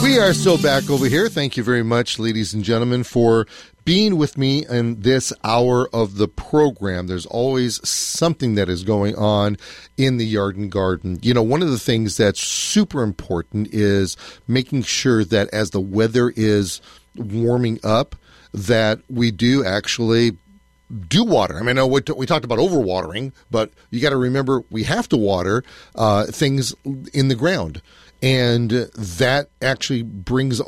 We are still back over here. Thank you very much, ladies and gentlemen, for being with me in this hour of the program. There's always something that is going on in the yard and garden. You know, one of the things that's super important is making sure that as the weather is warming up, that we do actually do water. I mean, I know we talked about overwatering, but you got to remember we have to water things in the ground. And that actually brings